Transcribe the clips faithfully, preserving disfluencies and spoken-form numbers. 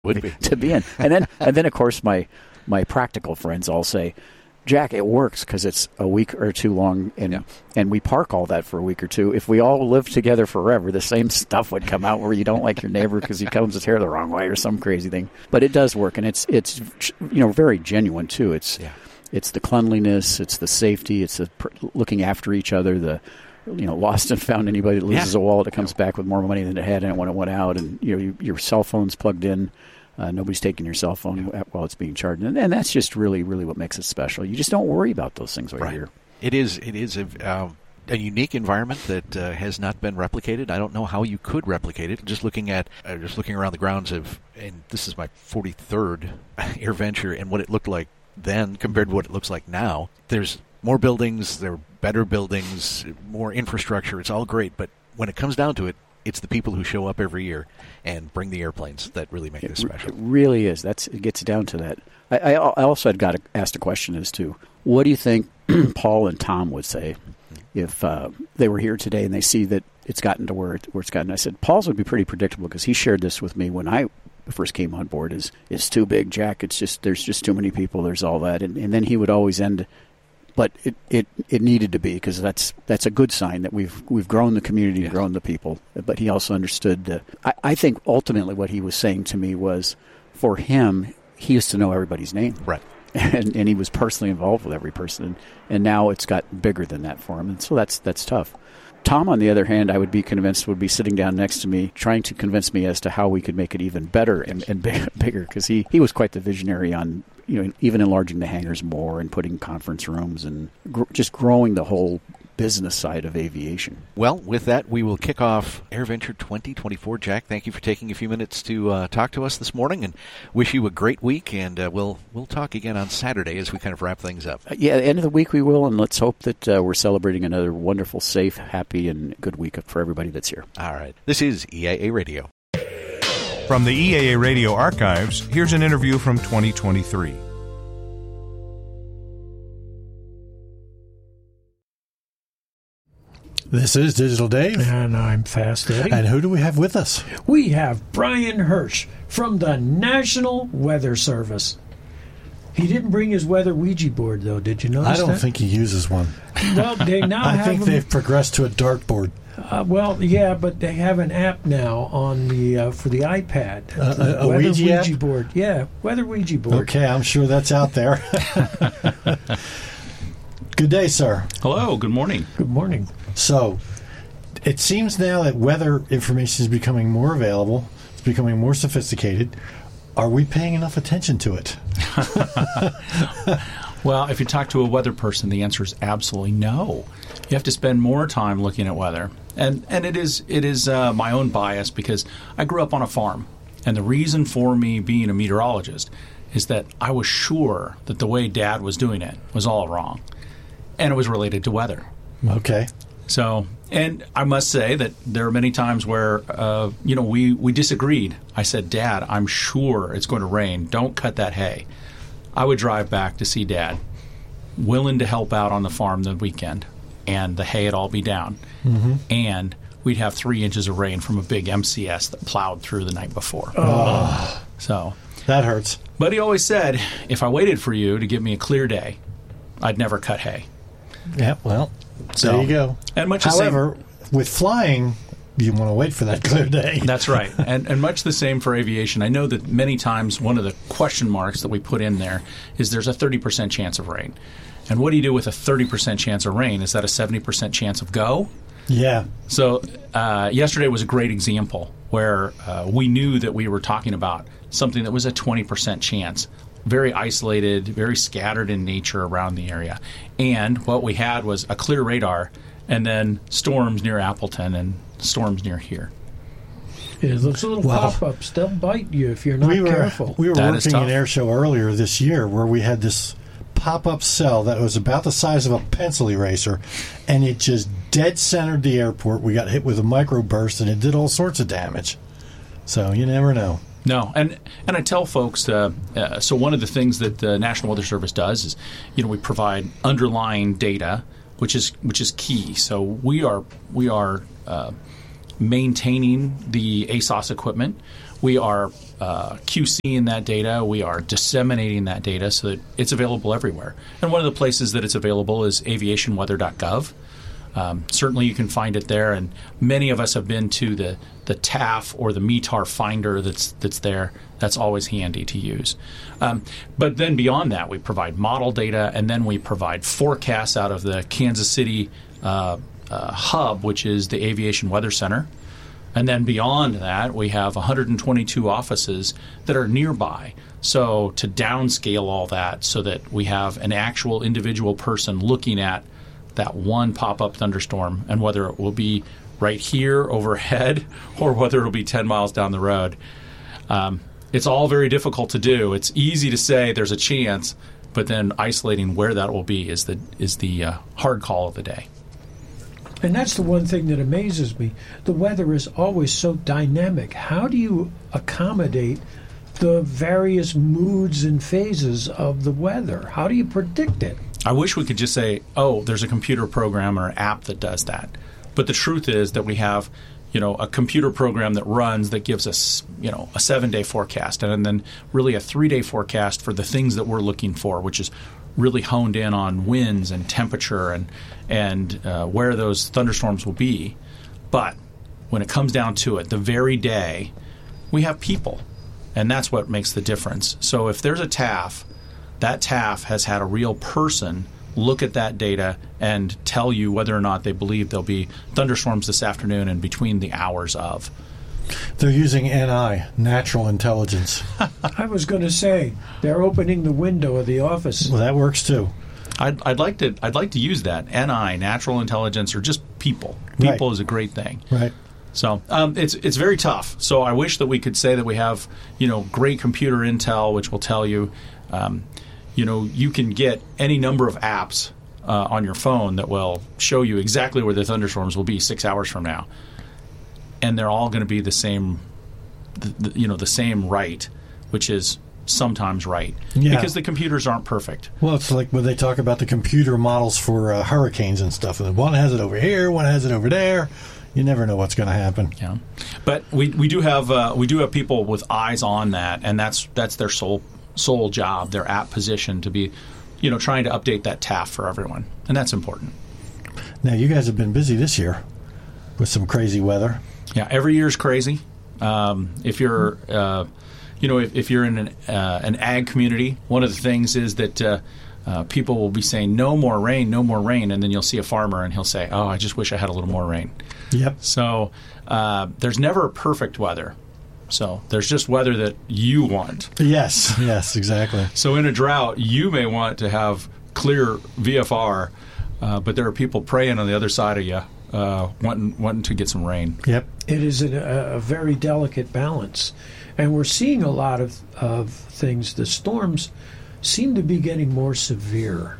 Would be. to be in. And then, and then of course, my my practical friends all say, Jack, it works because it's a week or two long, and yeah. and we park all that for a week or two. If we all lived together forever, the same stuff would come out where you don't like your neighbor because he combs his hair the wrong way or some crazy thing. But it does work, and it's it's you know very genuine too. It's yeah. it's the cleanliness, it's the safety, it's the pr- looking after each other. The you know lost and found anybody that loses yeah. a wallet that comes back with more money than it had and when it went out, and you know you, your cell phone's plugged in. Uh, nobody's taking your cell phone while it's being charged, and, and that's just really, really what makes it special. You just don't worry about those things while right. you're here. It is, it is a, uh, a unique environment that uh, has not been replicated. I don't know how you could replicate it. Just looking at, uh, just looking around the grounds of, and this is my forty-third AirVenture, and what it looked like then compared to what it looks like now. There's more buildings, there are better buildings, more infrastructure. It's all great, but when it comes down to it, it's the people who show up every year and bring the airplanes that really make it, this special. It really is. That's it gets down to that. I, I, I also had got asked a question as to what do you think Paul and Tom would say if uh, they were here today and they see that it's gotten to where, it, where it's gotten. I said Paul's would be pretty predictable because he shared this with me when I first came on board. Is it's too big, Jack. It's just there's just too many people. There's all that, and, and then he would always end. But it, it, it needed to be because that's that's a good sign that we've we've grown the community, yes. grown the people. But he also understood. Uh, I, I think ultimately what he was saying to me was, for him, he used to know everybody's name, right? And and he was personally involved with every person. And, and now it's got bigger than that for him, and so that's that's tough. Tom, on the other hand, I would be convinced would be sitting down next to me, trying to convince me as to how we could make it even better and, and bigger, because he, he was quite the visionary on, you know, even enlarging the hangars more and putting conference rooms and gr- just growing the whole business side of aviation. Well, with that, we will kick off AirVenture twenty twenty-four. Jack, thank you for taking a few minutes to uh, talk to us this morning, and wish you a great week. And uh, we'll we'll talk again on Saturday as we kind of wrap things up. Uh, yeah, at the end of the week we will, and let's hope that uh, we're celebrating another wonderful, safe, happy, and good week for everybody that's here. All right. This is E A A Radio. From the E A A Radio archives, here's an interview from twenty twenty-three. This is Digital Dave. And I'm Fast Eddie. And who do we have with us? We have Brian Hirsch from the National Weather Service. He didn't bring his weather Ouija board, though. Did you notice that? I don't that? think he uses one. Well, they now I have think them, they've progressed to a dartboard. Uh, well, yeah, but they have an app now on the uh, for the iPad. Uh, the a, a weather Ouija, Ouija app? board. Yeah, weather Ouija board. Okay, I'm sure that's out there. Good day, sir. Hello, good morning. Good morning. So, it seems now that weather information is becoming more available. It's becoming more sophisticated. Are we paying enough attention to it? Well, if you talk to a weather person, the answer is absolutely no. You have to spend more time looking at weather. And and it is it is uh, my own bias because I grew up on a farm. And the reason for me being a meteorologist is that I was sure that the way Dad was doing it was all wrong. And it was related to weather. Okay. So, and I must say that there are many times where, uh, you know, we, we disagreed. I said, Dad, I'm sure it's going to rain. Don't cut that hay. I would drive back to see Dad, willing to help out on the farm the weekend, and the hay would all be down. Mm-hmm. And we'd have three inches of rain from a big M C S that plowed through the night before. Oh. So that hurts. But he always said, if I waited for you to give me a clear day, I'd never cut hay. Yeah, well, so, there you go. And much However, the same, with flying, you want to wait for that clear day. That's right. And and much the same for aviation. I know that many times one of the question marks that we put in there is there's a thirty percent chance of rain. And what do you do with a thirty percent chance of rain? Is that a seventy percent chance of go? Yeah. So uh, yesterday was a great example where uh, we knew that we were talking about something that was a twenty percent chance. Very isolated, very scattered in nature around the area. And what we had was a clear radar and then storms near Appleton and storms near here. Yeah, those little well, pop-ups, they'll bite you if you're not we were, careful. We were that working an air show earlier this year where we had this pop-up cell that was about the size of a pencil eraser, and it just dead-centered the airport. We got hit with a microburst, and it did all sorts of damage. So you never know. No, and and I tell folks, uh, uh, so one of the things that the National Weather Service does is, you know, we provide underlying data, which is which is key. So we are we are uh, maintaining the A S O S equipment. we are uh, QCing that data. We are disseminating that data so that it's available everywhere. And one of the places that it's available is aviation weather dot gov. Um, certainly you can find it there, and many of us have been to the, the T A F or the M E T A R finder that's that's there. That's always handy to use. Um, but then beyond that, we provide model data, and then we provide forecasts out of the Kansas City uh, uh, hub, which is the Aviation Weather Center. And then beyond that, we have one hundred twenty-two offices that are nearby. So to downscale all that so that we have an actual individual person looking at that one pop-up thunderstorm, and whether it will be right here overhead or whether it will be ten miles down the road. Um, it's all very difficult to do. It's easy to say there's a chance, but then isolating where that will be is the is the uh, hard call of the day. And that's the one thing that amazes me. The weather is always so dynamic. How do you accommodate the various moods and phases of the weather? How do you predict it? I wish we could just say, oh, there's a computer program or an app that does that. But the truth is that we have, you know, a computer program that runs that gives us, you know, a seven-day forecast and then really a three-day forecast for the things that we're looking for, which is really honed in on winds and temperature and and uh, where those thunderstorms will be. But when it comes down to it, the very day, we have people, and that's what makes the difference. So if there's a T A F, that T A F has had a real person look at that data and tell you whether or not they believe there'll be thunderstorms this afternoon and between the hours of. They're using N I, natural intelligence. I was going to say, they're opening the window of the office. Well, that works too. I'd, I'd like to. I'd like to use that N I, natural intelligence, or just people. People Right. is a great thing. Right. So um, it's it's very tough. So I wish that we could say that we have, you know, great computer intel, which will tell you, um, you know, you can get any number of apps uh, on your phone that will show you exactly where the thunderstorms will be six hours from now, and they're all going to be the same, the, the, you know, the same right, which is sometimes right, Yeah. because the computers aren't perfect. Well, it's like when they talk about the computer models for uh, hurricanes and stuff. And one has it over here, one has it over there. You never know what's going to happen. Yeah, but we we do have uh, we do have people with eyes on that, and that's that's their sole sole job, their app position to be, you know, trying to update that T A F for everyone, and that's important. Now, you guys have been busy this year with some crazy weather. Yeah, every year's crazy. Um, if you're, uh, you know, if, if you're in an uh, an ag community, one of the things is that uh, uh, people will be saying no more rain, no more rain, and then you'll see a farmer and he'll say, "Oh, I just wish I had a little more rain." Yep. So uh, there's never perfect weather. So there's just weather that you want. Yes, yes, exactly. So in a drought, you may want to have clear V F R, uh, but there are people praying on the other side of you, uh, wanting wanting to get some rain. Yep. It is a, a very delicate balance. And we're seeing a lot of, of things. The storms seem to be getting more severe.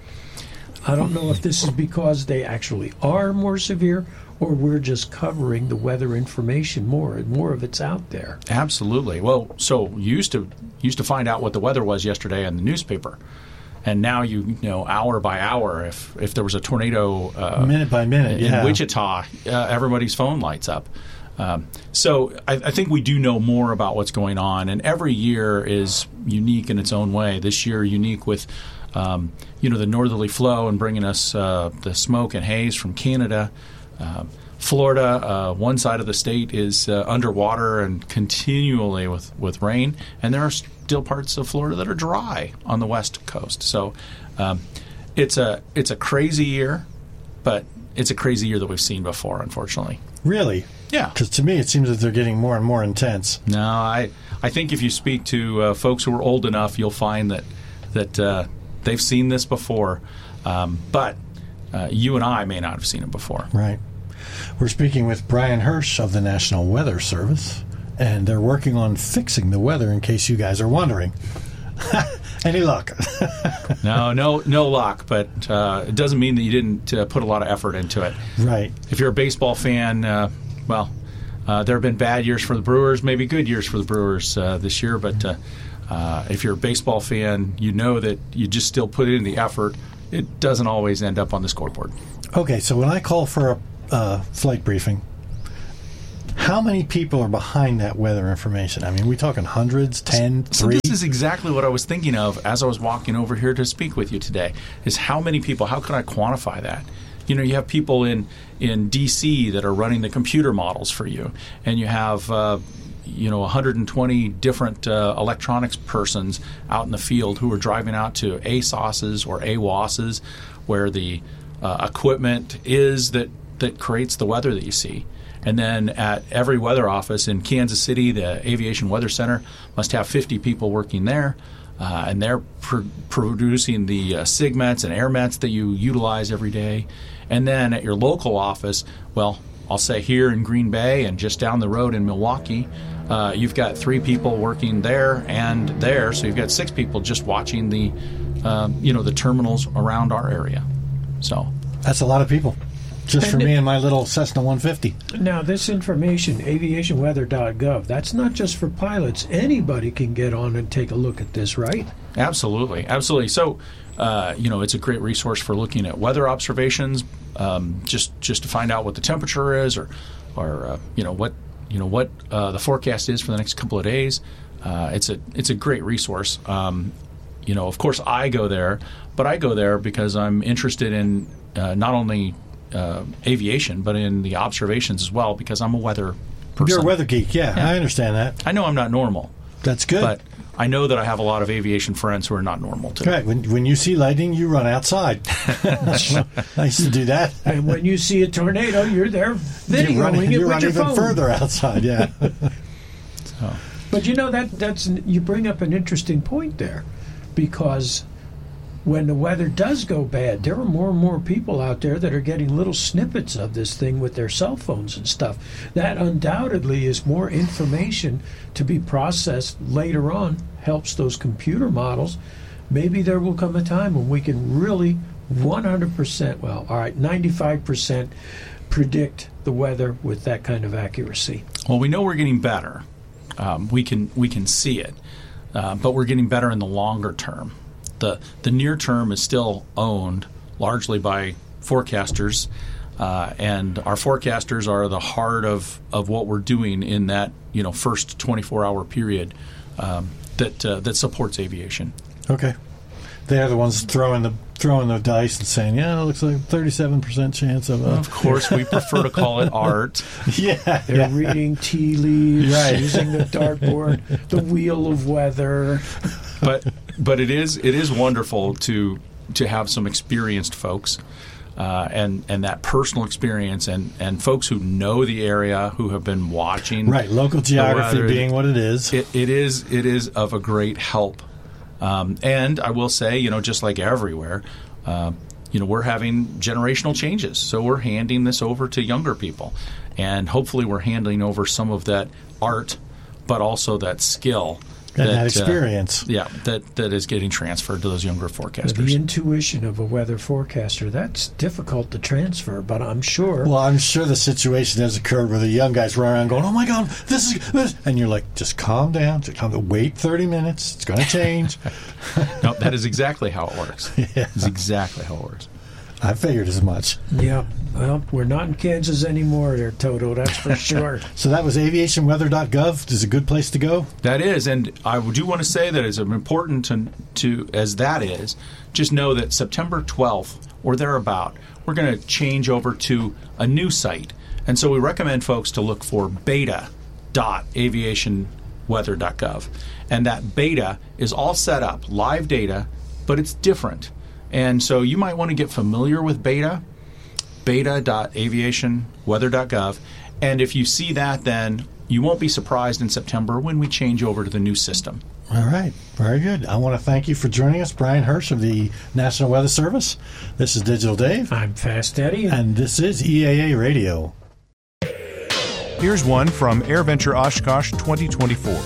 I don't know if this is because they actually are more severe or we're just covering the weather information more and more of it's out there. Absolutely. Well, so you used to used to find out what the weather was yesterday in the newspaper, and now you, you know hour by hour if if there was a tornado uh, Minute by minute, in yeah. Wichita, uh, everybody's phone lights up. Um, so I, I think we do know more about what's going on, and every year is unique in its own way. This year, unique with um, you know the northerly flow and bringing us uh, the smoke and haze from Canada. Uh, Florida, uh, one side of the state is uh, underwater and continually with, with rain, and there are still parts of Florida that are dry on the west coast. So um, it's a it's a crazy year, but it's a crazy year that we've seen before, unfortunately. Really? Yeah. Because to me, it seems that they're getting more and more intense. No, I I think if you speak to uh, folks who are old enough, you'll find that that uh, they've seen this before, um, but uh, you and I may not have seen it before. Right. We're speaking with Brian Hirsch of the National Weather Service, and they're working on fixing the weather in case you guys are wondering. Any luck? no, no, no luck, but uh, it doesn't mean that you didn't uh, put a lot of effort into it. Right. If you're a baseball fan, uh, well, uh, there have been bad years for the Brewers, maybe good years for the Brewers uh, this year, but uh, uh, if you're a baseball fan, you know that you just still put in the effort. It doesn't always end up on the scoreboard. Okay, so when I call for a uh, flight briefing, How many people are behind that weather information? I mean, we talking hundreds, ten, so three? This is exactly what I was thinking of as I was walking over here to speak with you today, is how many people, how can I quantify that? You know, you have people in, in D C that are running the computer models for you, and you have, uh, you know, one hundred twenty different uh, electronics persons out in the field who are driving out to A S O S's or A W O S's, where the uh, equipment is that, that creates the weather that you see. And then at every weather office in Kansas City, the Aviation Weather Center must have fifty people working there, uh, and they're pr- producing the uh, SIGMETs and AirMets that you utilize every day. And then at your local office, well, I'll say here in Green Bay and just down the road in Milwaukee, uh, you've got three people working there and there, so you've got six people just watching the, uh, you know, the terminals around our area. So that's a lot of people. Just for me and my little Cessna one fifty. Now, this information, aviation weather dot gov, that's not just for pilots. Anybody can get on and take a look at this, right? Absolutely. Absolutely. So, uh, you know, it's a great resource for looking at weather observations, um, just just to find out what the temperature is, or, or uh, you know, what you know what uh, the forecast is for the next couple of days. Uh, it's a it's a great resource. Um, you know, of course, I go there, but I go there because I'm interested in uh, not only Uh, aviation, but in the observations as well, because I'm a weather person. You're a weather geek, yeah, yeah. I understand that. I know I'm not normal. That's good. But I know that I have a lot of aviation friends who are not normal too. Right. When when you see lightning, you run outside. I used to do that. And when you see a tornado, you're there videoing you run, it you with run your even phone. further outside, yeah. So. But you know, that that's you bring up an interesting point there, because when the weather does go bad, there are more and more people out there that are getting little snippets of this thing with their cell phones and stuff. That undoubtedly is more information to be processed later on, helps those computer models. Maybe there will come a time when we can really one hundred percent, well, all right, ninety-five percent predict the weather with that kind of accuracy. Well, we know we're getting better. Um, we can we can see it, uh, but we're getting better in the longer term. The the near term is still owned largely by forecasters, uh, and our forecasters are the heart of, of what we're doing in that you know first twenty-four hour period um, that uh, that supports aviation. Okay, they're the ones throwing the throwing the dice and saying, "Yeah, it looks like thirty-seven percent chance of." Uh, of course, we prefer to call it art. Yeah, they're yeah. reading tea leaves, Right. using the dartboard, the wheel of weather. But but it is it is wonderful to to have some experienced folks, uh, and and that personal experience, and, and folks who know the area, who have been watching. Right, local geography weather. being what it is. It, it is it is of a great help, um, and I will say, you know, just like everywhere, uh, you know, we're having generational changes, so we're handing this over to younger people, and hopefully we're handing over some of that art, but also that skill. And that, that experience. Uh, yeah, that, that is getting transferred to those younger forecasters. The intuition of a weather forecaster, that's difficult to transfer, but I'm sure... Well, I'm sure the situation has occurred where the young guys run around going, "Oh my God, this is this," and you're like, "Just calm down, just calm down. Wait thirty minutes. It's going to change." No, that is exactly how it works. Yeah. It's exactly how it works. I figured as much. Yeah, well, we're not in Kansas anymore there, Toto, that's for sure. So that was aviation weather dot gov. Is a good place to go. That is, and I do want to say that as important to, to as that is, just know that September twelfth or thereabout, we're going to change over to a new site. And so we recommend folks to look for beta dot aviation weather dot gov. And that beta is all set up, live data, but it's different. And so you might want to get familiar with beta, beta dot aviation weather dot gov. And if you see that, then you won't be surprised in September when we change over to the new system. All right. Very good. I want to thank you for joining us, Brian Hirsch of the National Weather Service. This is Digital Dave. I'm Fast Eddie. And this is E A A Radio. Here's one from AirVenture Oshkosh twenty twenty-four.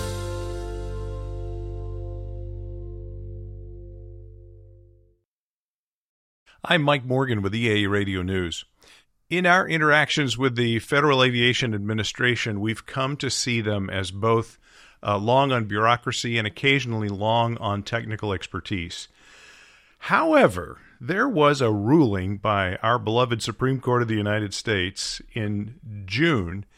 I'm Mike Morgan with E A A Radio News. In our interactions with the Federal Aviation Administration, we've come to see them as both uh, long on bureaucracy and occasionally long on technical expertise. However, there was a ruling by our beloved Supreme Court of the United States in June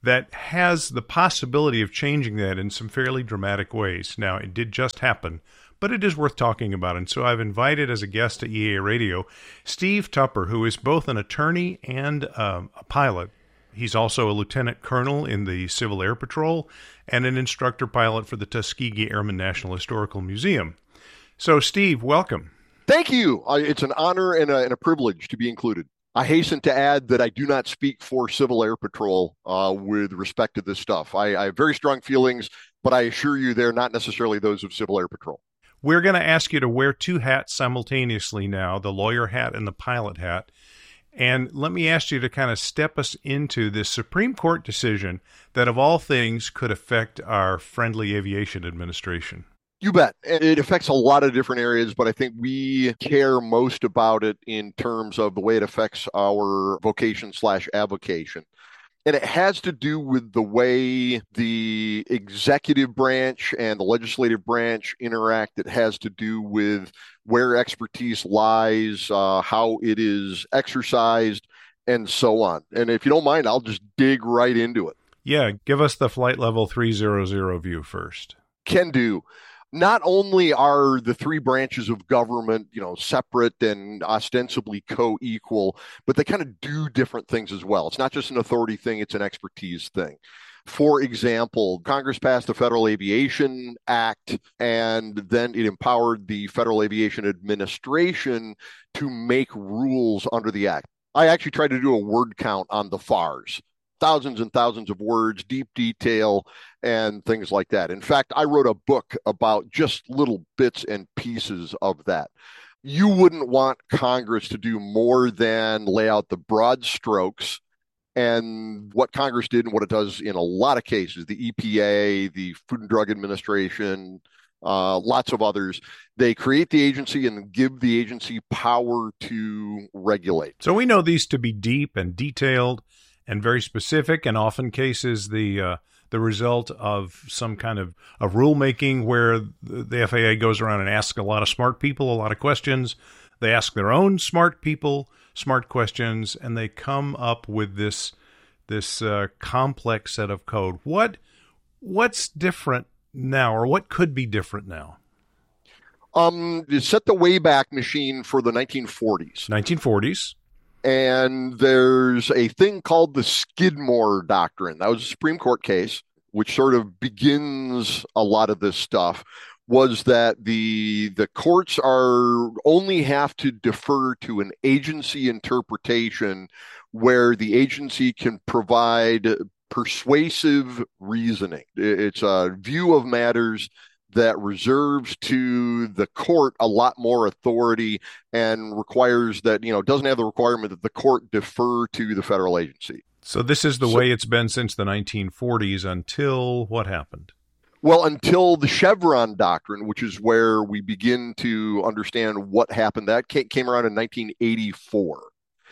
that has the possibility of changing that in some fairly dramatic ways. Now, it did just happen, but it is worth talking about. And so I've invited as a guest to E A Radio Steve Tupper, who is both an attorney and um, a pilot. He's also a lieutenant colonel in the Civil Air Patrol and an instructor pilot for the Tuskegee Airmen National Historical Museum. So, Steve, welcome. Thank you. Uh, it's an honor and a, and a privilege to be included. I hasten to add that I do not speak for Civil Air Patrol uh, with respect to this stuff. I, I have very strong feelings, but I assure you they're not necessarily those of Civil Air Patrol. We're going to ask you to wear two hats simultaneously now, the lawyer hat and the pilot hat. And let me ask you to kind of step us into this Supreme Court decision that, of all things, could affect our friendly aviation administration. You bet. It affects a lot of different areas, but I think we care most about it in terms of the way it affects our vocation slash avocation. And it has to do with the way the executive branch and the legislative branch interact. It has to do with where expertise lies, uh, how it is exercised, and so on. And if you don't mind, I'll just dig right into it. Yeah, give us the flight level three hundred view first. Can do. Not only are the three branches of government, you know, separate and ostensibly co-equal, but they kind of do different things as well. It's not just an authority thing, it's an expertise thing. For example, Congress passed the Federal Aviation Act, and then it empowered the Federal Aviation Administration to make rules under the act. I actually tried to do a word count on the F A Rs. Thousands and thousands of words, deep detail, and things like that. In fact, I wrote a book about just little bits and pieces of that. You wouldn't want Congress to do more than lay out the broad strokes. And what Congress did and what it does in a lot of cases, the E P A, the Food and Drug Administration, uh, lots of others, they create the agency and give the agency power to regulate. So we know these to be deep and detailed and very specific, and often cases the uh, the result of some kind of, of rulemaking where the F A A goes around and asks a lot of smart people a lot of questions. They ask their own smart people smart questions, and they come up with this this uh, complex set of code. What what's different now, or what could be different now? Um, set the Wayback Machine for the nineteen forties. nineteen forties. And there's a thing called the Skidmore Doctrine. That was a Supreme Court case, which sort of begins a lot of this stuff, was that the the courts are only have to defer to an agency interpretation where the agency can provide persuasive reasoning. It's a view of matters that reserves to the court a lot more authority and requires that, you know, doesn't have the requirement that the court defer to the federal agency. So this is the so, way it's been since the nineteen forties until what happened? Well, until the Chevron Doctrine, which is where we begin to understand what happened. That came around in nineteen eighty-four.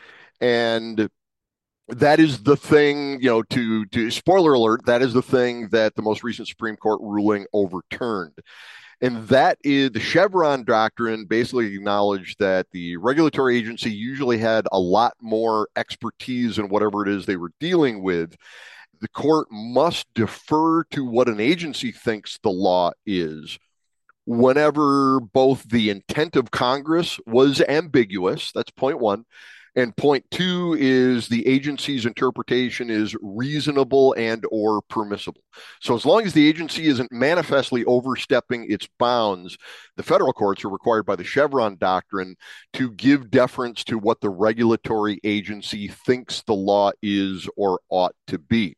And that is the thing, you know, to, to spoiler alert, that is the thing that the most recent Supreme Court ruling overturned. And that is the Chevron Doctrine basically acknowledged that the regulatory agency usually had a lot more expertise in whatever it is they were dealing with. The court must defer to what an agency thinks the law is whenever both the intent of Congress was ambiguous. That's point one. And point two is the agency's interpretation is reasonable and or permissible. So as long as the agency isn't manifestly overstepping its bounds, the federal courts are required by the Chevron Doctrine to give deference to what the regulatory agency thinks the law is or ought to be.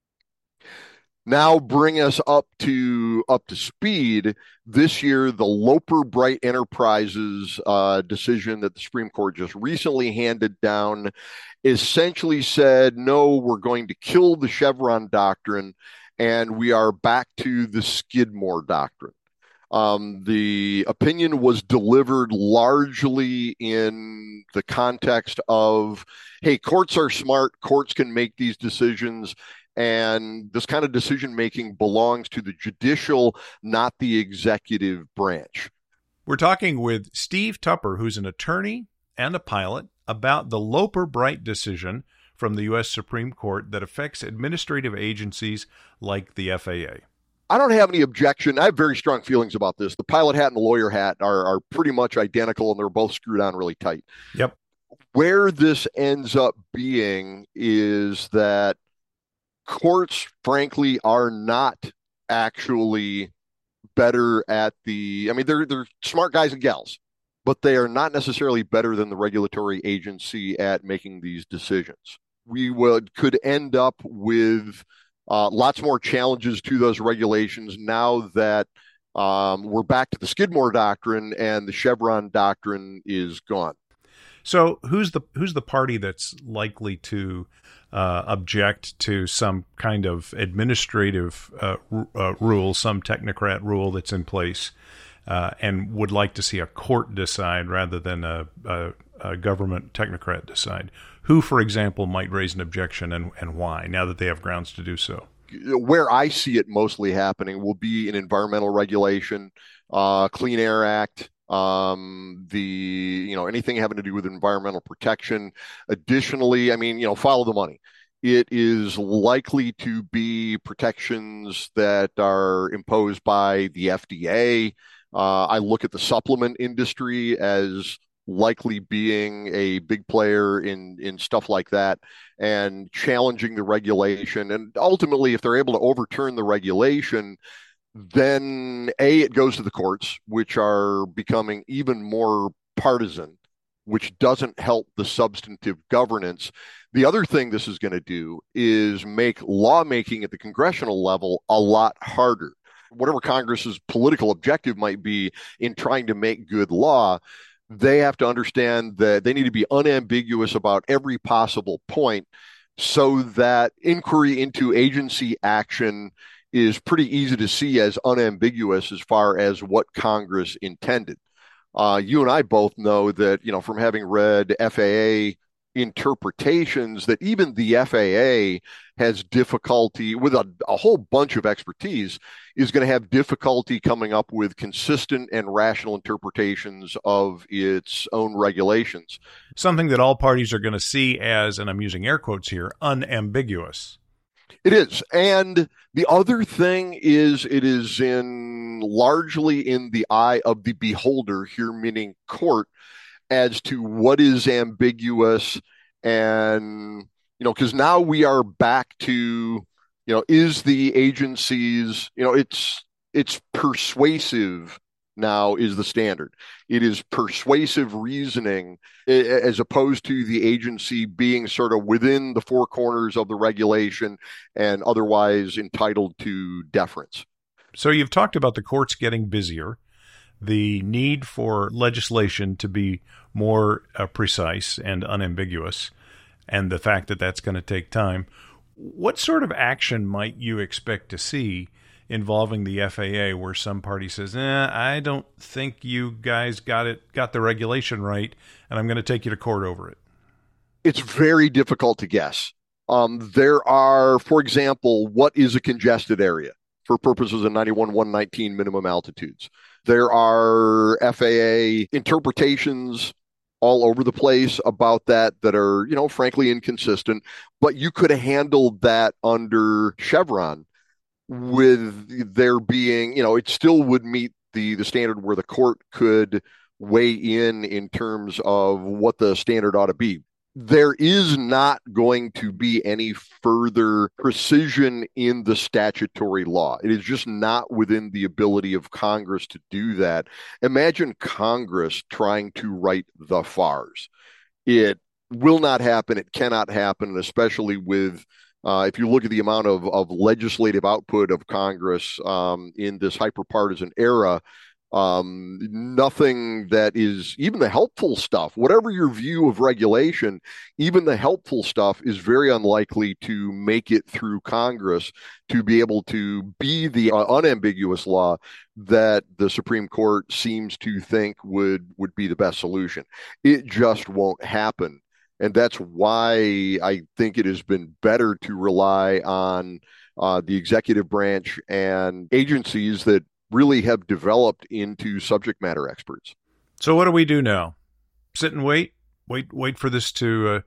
Now bring us up to up to speed. This year, the Loper Bright Enterprises uh, decision that the Supreme Court just recently handed down essentially said, no, we're going to kill the Chevron Doctrine, and we are back to the Skidmore Doctrine. Um, the opinion was delivered largely in the context of, hey, courts are smart, courts can make these decisions, and this kind of decision-making belongs to the judicial, not the executive branch. We're talking with Steve Tupper, who's an attorney and a pilot, about the Loper Bright decision from the U S Supreme Court that affects administrative agencies like the F A A? I don't have any objection. I have very strong feelings about this. The pilot hat and the lawyer hat are, are pretty much identical, and they're both screwed on really tight. Yep. Where this ends up being is that courts, frankly, are not actually better at the, I mean, they're, they're smart guys and gals, but they are not necessarily better than the regulatory agency at making these decisions. We would could end up with uh, lots more challenges to those regulations now that um, we're back to the Skidmore doctrine and the Chevron doctrine is gone. So who's the who's the party that's likely to uh, object to some kind of administrative uh, r- uh, rule, some technocrat rule that's in place, uh, and would like to see a court decide rather than a, a, a government technocrat decide? Who, for example, might raise an objection, and, and why, now that they have grounds to do so? Where I see it mostly happening will be in environmental regulation, uh, Clean Air Act, um, the, you know, anything having to do with environmental protection. Additionally, I mean, you know, follow the money. It is likely to be protections that are imposed by the F D A. Uh, I look at the supplement industry as likely being a big player in, in stuff like that and challenging the regulation. And ultimately, if they're able to overturn the regulation, then A, it goes to the courts, which are becoming even more partisan, which doesn't help the substantive governance. The other thing this is going to do is make lawmaking at the congressional level a lot harder. Whatever Congress's political objective might be in trying to make good law, they have to understand that they need to be unambiguous about every possible point so that inquiry into agency action is pretty easy to see as unambiguous as far as what Congress intended. Uh, you and I both know that, you know, from having read F A A interpretations, that even the F A A has difficulty with a, a whole bunch of expertise, is going to have difficulty coming up with consistent and rational interpretations of its own regulations. Something that all parties are going to see as, and I'm using air quotes here, unambiguous. It is. And the other thing is it is in largely in the eye of the beholder here, meaning court, as to what is ambiguous. And, you know, because now we are back to, you know, is the agency's, you know, it's it's persuasive now is the standard. It is persuasive reasoning as opposed to the agency being sort of within the four corners of the regulation and otherwise entitled to deference. So you've talked about the courts getting busier, the need for legislation to be more uh, precise and unambiguous, and the fact that that's going to take time. What sort of action might you expect to see involving the F A A, where some party says, eh, I don't think you guys got it, got the regulation right, and I'm going to take you to court over it? It's very difficult to guess. Um, there are, for example, what is a congested area for purposes of ninety-one one nineteen minimum altitudes? There are F A A interpretations all over the place about that that are, you know, frankly inconsistent, but you could have handled that under Chevron with there being, you know, it still would meet the, the standard where the court could weigh in in terms of what the standard ought to be. There is not going to be any further precision in the statutory law. It is just not within the ability of Congress to do that. Imagine Congress trying to write the F A Rs. It will not happen. It cannot happen, especially with Uh, if you look at the amount of, of legislative output of Congress um, in this hyper-partisan era, um, nothing that is, even the helpful stuff, whatever your view of regulation, even the helpful stuff is very unlikely to make it through Congress to be able to be the uh, unambiguous law that the Supreme Court seems to think would, would be the best solution. It just won't happen. And that's why I think it has been better to rely on uh, the executive branch and agencies that really have developed into subject matter experts. So what do we do now? Sit and wait? Wait wait for this to uh,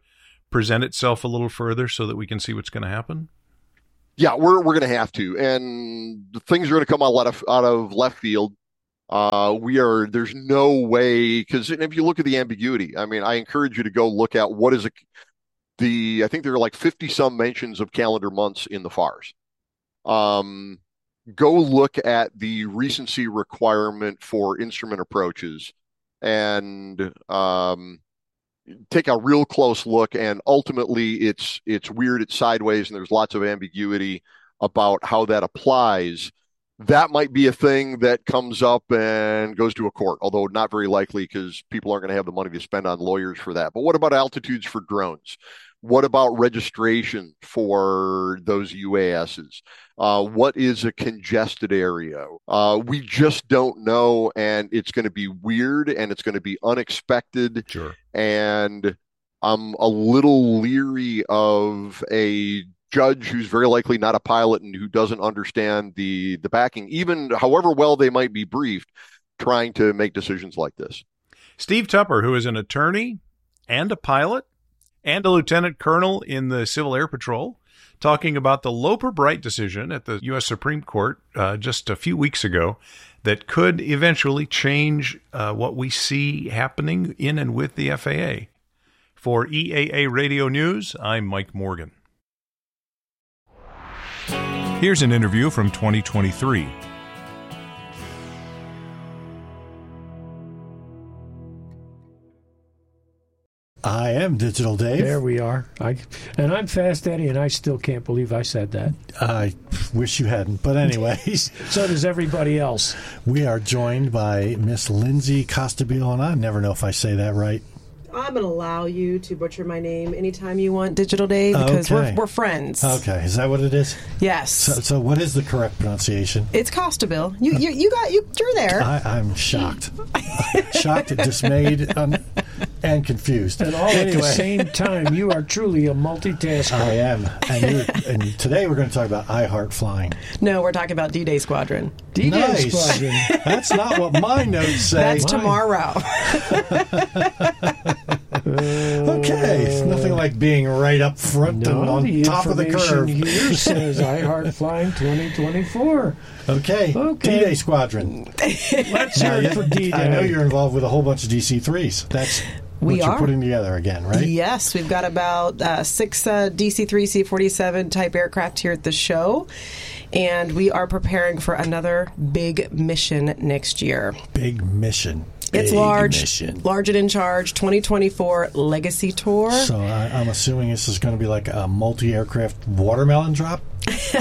present itself a little further so that we can see what's going to happen? Yeah, we're we're going to have to, and the things are going to come out of out of left field. Uh, we are there's no way, because if you look at the ambiguity, I mean, I encourage you to go look at what is a, the I think there are like fifty some mentions of calendar months in the F A Rs. Um, go look at the recency requirement for instrument approaches, and um, take a real close look. And ultimately, it's it's weird, it's sideways, and there's lots of ambiguity about how that applies. That might be a thing that comes up and goes to a court, although not very likely because people aren't going to have the money to spend on lawyers for that. But what about altitudes for drones? What about registration for those U A Ss? Uh, what is a congested area? Uh, we just don't know, and it's going to be weird, and it's going to be unexpected. Sure. And I'm a little leery of a judge who's very likely not a pilot and who doesn't understand the the backing, even however well they might be briefed, trying to make decisions like this. Steve Tupper, who is an attorney and a pilot and a lieutenant colonel in the Civil Air Patrol, talking about the Loper-Bright decision at the U S Supreme Court uh, just a few weeks ago that could eventually change uh, what we see happening in and with the F A A. For E A A Radio News, I'm Mike Morgan. Here's an interview from twenty twenty-three. I am Digital Dave. There we are. I, and I'm Fast Eddie, and I still can't believe I said that. I wish you hadn't. But anyways. So does everybody else. We are joined by Miss Lindsay Costabile, and I never know if I say that right. I'm going to allow you to butcher my name anytime you want, Digital Dave, because okay. we're, we're friends. Okay, is that what it is? Yes. So, so what is the correct pronunciation? It's Costabile. You, you, you got you. You're there. I, I'm shocked, shocked, dismayed, um, and confused. And all anyway. At the same time, you are truly a multitasker. I am, and, you're, and today we're going to talk about iHeart Flying. No, we're talking about D-Day Squadron. D-Day nice. Squadron. That's not what my notes say. That's Mine. tomorrow. Okay, it's nothing like being right up front No, and on the top of the curve. information here says iHeart Flying twenty twenty-four. Okay, Okay. D-Day Squadron. Let's Now, hear it yeah, for D-Day. I know you're involved with a whole bunch of D C threes. That's We what you're are. putting together again, right? Yes, we've got about uh, six uh, D C three C forty-seven type aircraft here at the show, and we are preparing for another big mission next year. Big mission. It's Big large, mission. large and in charge, twenty twenty-four Legacy Tour. So I, I'm assuming this is going to be like a multi-aircraft watermelon drop? Is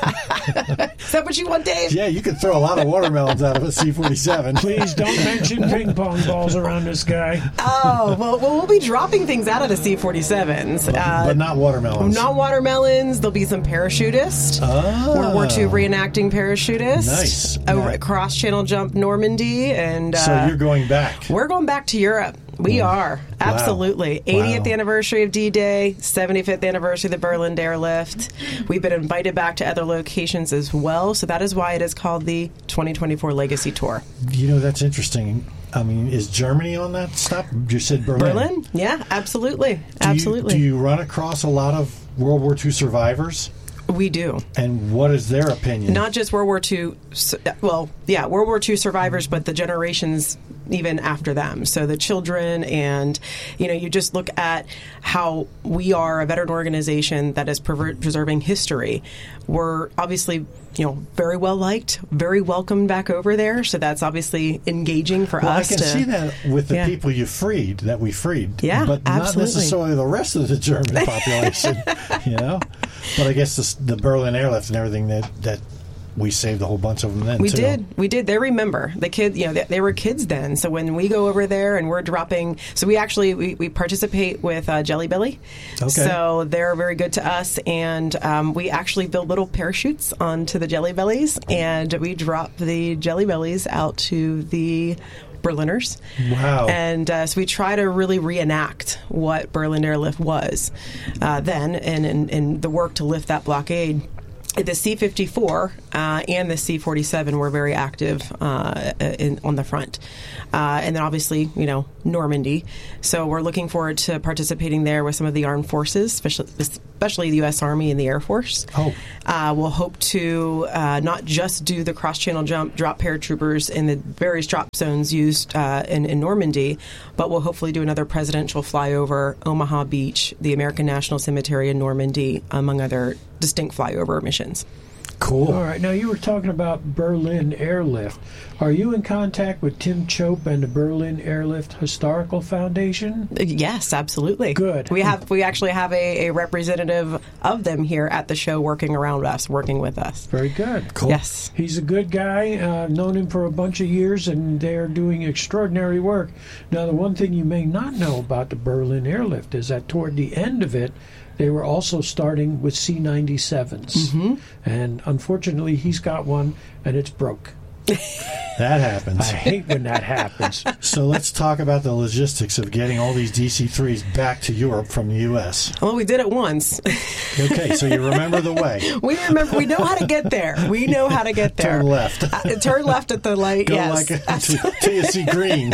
that what you want, Dave? Yeah, you could throw a lot of watermelons out of a C forty-seven. Please don't mention ping pong balls around this guy. Oh, well, well, we'll be dropping things out of the C forty-sevens. But, Uh, but not watermelons. Not watermelons. There'll be some parachutists. Ah. World War Two reenacting parachutists. Nice. Over Yeah. at Cross Channel Jump Normandy. And uh, So you're going back. we're going back to Europe. We are. Absolutely. eightieth Wow. anniversary of D-Day, seventy-fifth anniversary of the Berlin Airlift. We've been invited back to other locations as well. So that is why it is called the twenty twenty-four Legacy Tour. You know, that's interesting. I mean, is Germany on that stop? You said Berlin. Berlin? Yeah, absolutely. Do Absolutely. You, do you run across a lot of World War Two survivors? We do. And what is their opinion? Not just World War Two, su- well, yeah, World War Two survivors, but the generations even after them. So the children, and, you know, you just look at how we are a veteran organization that is prever- preserving history. We're obviously, you know, very well liked, very welcomed back over there. So that's obviously engaging for well, us. I can to, see that with the yeah. people you freed, that we freed. Yeah, but absolutely. not necessarily the rest of the German population, you know? But I guess this, the Berlin Airlift and everything, that, that we saved a whole bunch of them then, We too. did. We did. They remember. The kid, you know, they, they were kids then. So when we go over there and we're dropping, so we actually, we, we participate with uh, Jelly Belly. Okay. So they're very good to us. And um, we actually build little parachutes onto the Jelly Bellies, and we drop the Jelly Bellies out to the Berliners. Wow. And uh, so we try to really reenact what Berlin Airlift was uh, then, and, and, and the work to lift that blockade. the C fifty-four uh, and the C forty-seven were very active uh, in, on the front. Uh, and then obviously, you know, Normandy. So we're looking forward to participating there with some of the armed forces, especially, especially the U S Army and the Air Force. Oh. Uh, we'll hope to uh, not just do the cross-channel jump, drop paratroopers in the various drop zones used uh, in, in Normandy, but we'll hopefully do another presidential flyover, Omaha Beach, the American National Cemetery in Normandy, among other distinct flyover missions. Cool. All right. Now, you were talking about Berlin Airlift. Are you in contact with Tim Chope and the Berlin Airlift Historical Foundation? Yes, absolutely. Good. We have we actually have a, a representative of them here at the show working around us, working with us. Very good. Cool. Yes. He's a good guy. Uh, known him for a bunch of years, and they're doing extraordinary work. Now, the one thing you may not know about the Berlin Airlift is that toward the end of it, they were also starting with C ninety-sevens. Mm-hmm. And unfortunately, he's got one, and it's broke. That happens. I hate when that happens. So let's talk about the logistics of getting all these D C threes back to Europe from the U S. Well, we did it once. Okay, so you remember the way. We remember. We know how to get there. We know how to get there. Turn left. Uh, turn left at the light. Go yes. like till till you see green.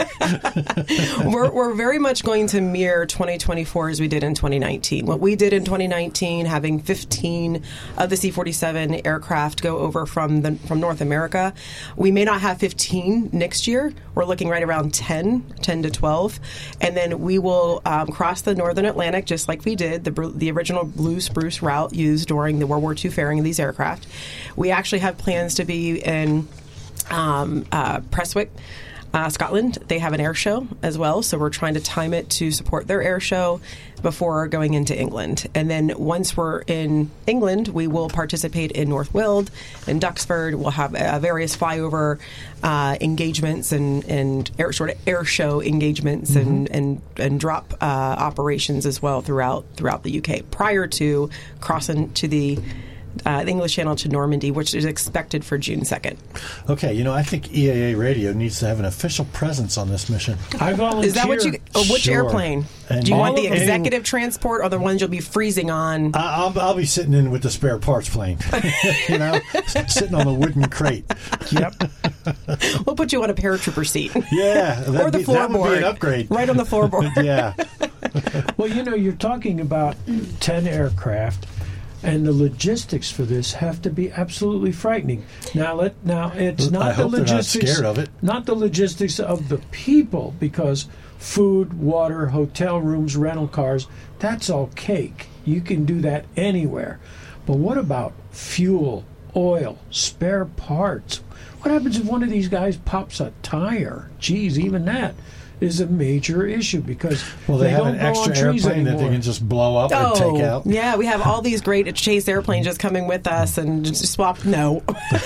we're, we're very much going to mirror twenty twenty-four as we did in twenty nineteen. What we did in twenty nineteen, having fifteen of the C forty-seven aircraft go over from the from North America, we may not have fifteen next year. We're looking right around ten, ten to twelve, and then we will um, cross the Northern Atlantic just like we did the the original Blue Spruce route used during the World War Two fairing of these aircraft. We actually have plans to be in um, uh, Prestwick, Uh, Scotland. They have an air show as well, so we're trying to time it to support their air show before going into England. And then once we're in England, we will participate in North Weald and Duxford. We'll have uh, various flyover uh, engagements and, and air, sort of air show engagements mm-hmm. and, and, and drop uh, operations as well throughout throughout the U K prior to crossing to the Uh, the English Channel to Normandy, which is expected for June second. Okay, you know, I think E A A Radio needs to have an official presence on this mission. I volunteer. Is that what you? Oh, which Sure. airplane? And Do you want all the of- executive transport or the ones you'll be freezing on? I- I'll, I'll be sitting in with the spare parts plane, you know, sitting on a wooden crate. Yep. We'll put you on a paratrooper seat. Yeah, or that'd the be, that would floorboard. be an upgrade. Right on the floorboard. Yeah. Well, you know, you're talking about ten aircraft, and the logistics for this have to be absolutely frightening. Now, let now it's not I the hope they're not logistics. scared of it. Not the logistics of the people, because food, water, hotel rooms, rental cars, that's all cake. You can do that anywhere. But what about fuel, oil, spare parts? What happens if one of these guys pops a tire? Geez, even that is a major issue, because Well, they, they have don't an go extra on trees airplane that they anymore. can just blow up and take out. yeah, we have all these great Chase airplanes just coming with us and just swap. No.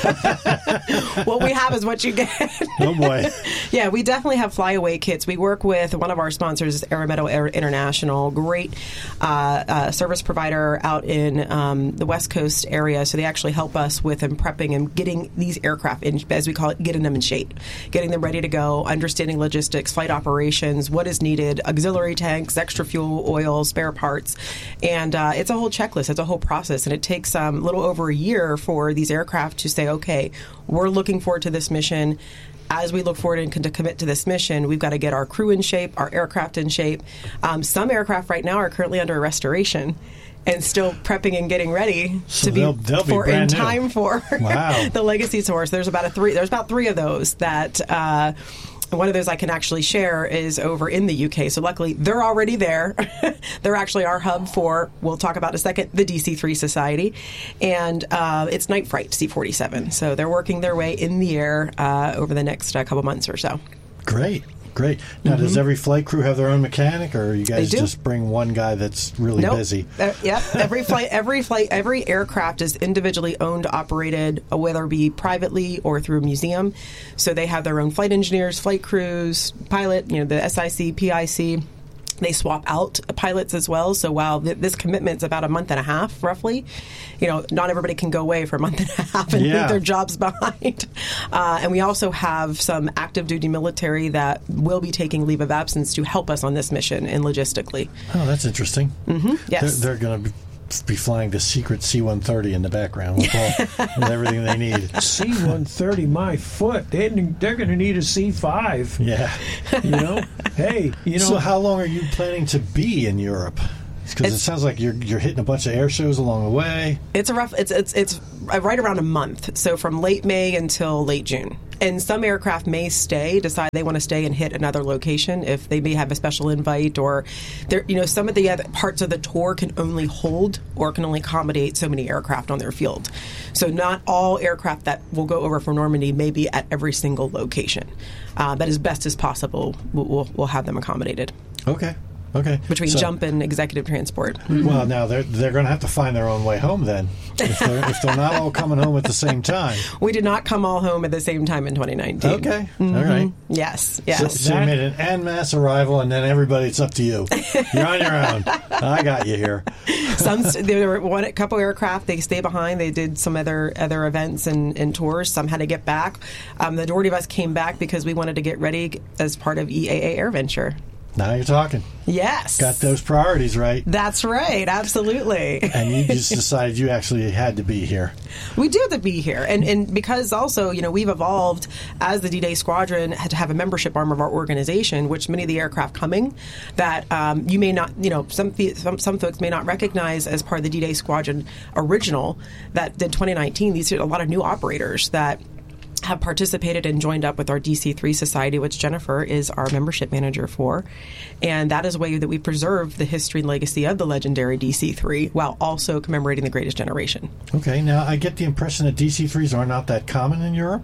What we have is what you get. Oh, boy. Yeah, we definitely have flyaway kits. We work with one of our sponsors, Aerometal Air International, great uh, uh, service provider out in um, the West Coast area. So they actually help us with and prepping and getting these aircraft in, as we call it, getting them in shape, getting them ready to go, understanding logistics, flight operations, what is needed, auxiliary tanks, extra fuel, oil, spare parts, and uh, it's a whole checklist. It's a whole process, and it takes um, a little over a year for these aircraft to say, okay, we're looking forward to this mission. As we look forward and to commit to this mission, we've got to get our crew in shape, our aircraft in shape. Um, some aircraft right now are currently under restoration and still prepping and getting ready So to be, they'll- they'll be for in brand new. time for Wow. the Legacy Source. There's about a three. There's about three of those that. Uh, One of those I can actually share is over in the U K. So luckily, they're already there. They're actually our hub for, we'll talk about in a second, the D C three Society. And uh, it's Night Fright C forty-seven. So they're working their way in the air uh, over the next uh, couple months or so. Great. Great. Now, does every flight crew have their own mechanic, or you guys They do. just bring one guy that's really Nope. busy? Uh, yep. Every flight, every flight, every aircraft is individually owned, operated, uh, whether it be privately or through a museum. So they have their own flight engineers, flight crews, pilot, you know, the S I C, P I C. They swap out pilots as well. So while th- this commitment's about a month and a half, roughly, you know, not everybody can go away for a month and a half and Yeah. leave their jobs behind. Uh, and we also have some active duty military that will be taking leave of absence to help us on this mission and logistically. Oh, that's interesting. Mm-hmm. Yes. They're, they're going to be flying the secret C one thirty in the background with, all, with everything they need. C one thirty, my foot. They, they're going to need a C five. Yeah. You know? Hey, you know. So how long are you planning to be in Europe? Because it sounds like you're you're hitting a bunch of air shows along the way. It's a rough. It's it's it's right around a month. So from late May until late June. And some aircraft may stay, decide they want to stay and hit another location if they may have a special invite, or there. You know, some of the other parts of the tour can only hold or can only accommodate so many aircraft on their field. So not all aircraft that will go over from Normandy may be at every single location. Uh, but as best as possible, we'll, we'll, we'll have them accommodated. Okay. Okay. Between So- jump and executive transport. Well, now they're they're going to have to find their own way home then, if they're if they're not all coming home at the same time. We did not come all home at the same time in twenty nineteen. Okay. All right. Yes, So, yes. so you made an en masse arrival, and then everybody, it's up to you. You're on your own. I got you here. Some there were one a couple aircraft. They stayed behind. They did some other other events and, and tours. Some had to get back. Um, the majority of us came back because we wanted to get ready as part of E A A AirVenture. Now you're talking. Yes, Got those priorities right. That's right. Absolutely. And you just decided you actually had to be here. We do have to be here, and and because also, you know, we've evolved as the D-Day Squadron had to have a membership arm of our organization, which many of the aircraft coming that um, you may not, you know, some, some some folks may not recognize as part of the D-Day Squadron original that did twenty nineteen. These are a lot of new operators that have participated and joined up with our D C three Society, which Jennifer is our membership manager for. And that is a way that we preserve the history and legacy of the legendary D C three while also commemorating the greatest generation. Okay, now I get the impression that D C threes are not that common in Europe.